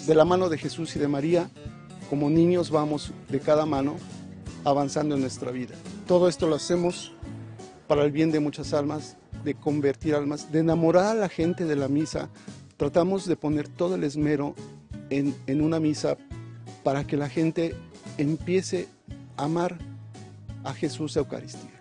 de la mano de Jesús y de María, como niños vamos de cada mano avanzando en nuestra vida. Todo esto lo hacemos para el bien de muchas almas, de convertir almas, de enamorar a la gente de la misa. Tratamos de poner todo el esmero en una misa para que la gente empiece a amar a Jesús Eucaristía.